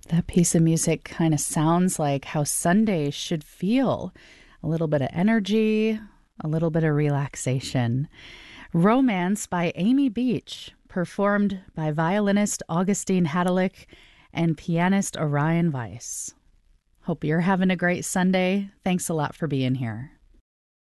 That piece of music kind of sounds like how Sundays should feel. A little bit of energy, a little bit of relaxation. Romance by Amy Beach, performed by violinist Augustine Hadalick and pianist Orion Weiss. Hope you're having a great Sunday. Thanks a lot for being here.